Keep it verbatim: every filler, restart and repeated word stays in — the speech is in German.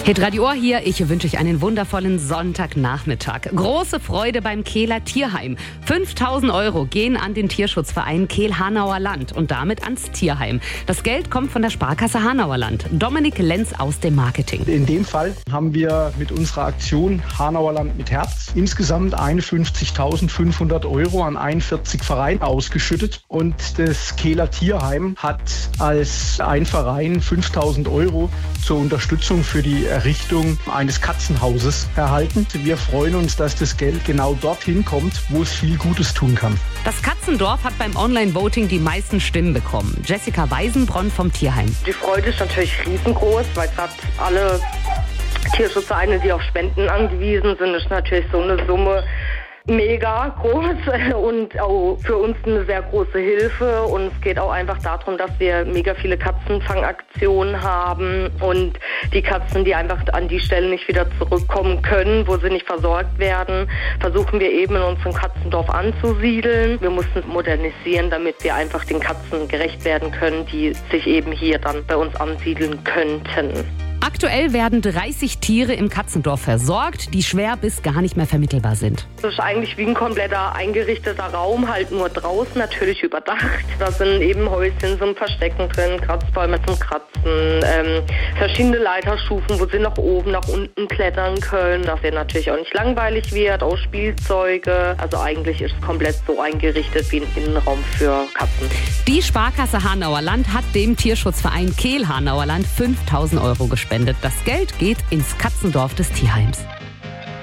Hitradio Ohr hier. Ich wünsche euch einen wundervollen Sonntagnachmittag. Große Freude beim Kehler Tierheim. fünftausend Euro gehen an den Tierschutzverein Kehl-Hanauer Land und damit ans Tierheim. Das Geld kommt von der Sparkasse Hanauer Land. Dominik Lenz aus dem Marketing. In dem Fall haben wir mit unserer Aktion Hanauer Land mit Herz insgesamt einundfünfzigtausendfünfhundert Euro an einundvierzig Vereine ausgeschüttet. Und das Kehler Tierheim hat als ein Verein fünftausend Euro zur Unterstützung für die Errichtung eines Katzenhauses erhalten. Wir freuen uns, dass das Geld genau dorthin kommt, wo es viel Gutes tun kann. Das Katzendorf hat beim Online-Voting die meisten Stimmen bekommen. Jessica Weisenbronn vom Tierheim. Die Freude ist natürlich riesengroß, weil gerade alle Tierschutzvereine, die auf Spenden angewiesen sind, ist natürlich so eine Summe mega groß und auch für uns eine sehr große Hilfe. Und es geht auch einfach darum, dass wir mega viele Katzenfangaktionen haben und die Katzen, die einfach an die Stellen nicht wieder zurückkommen können, wo sie nicht versorgt werden, versuchen wir eben in unserem Katzendorf anzusiedeln. Wir mussten es modernisieren, damit wir einfach den Katzen gerecht werden können, die sich eben hier dann bei uns ansiedeln könnten. Aktuell werden dreißig Tiere im Katzendorf versorgt, die schwer bis gar nicht mehr vermittelbar sind. Das ist eigentlich wie ein kompletter eingerichteter Raum, halt nur draußen, natürlich überdacht. Da sind eben Häuschen zum Verstecken drin, Kratzbäume zum Kratzen, ähm, verschiedene Leiterstufen, wo sie nach oben, nach unten klettern können, dass es natürlich auch nicht langweilig wird, auch Spielzeuge. Also eigentlich ist es komplett so eingerichtet wie ein Innenraum für Katzen. Die Sparkasse Hanauer Land hat dem Tierschutzverein Kehl-Hanauer Land fünftausend Euro gespendet. Das Geld geht ins Katzendorf des Tierheims.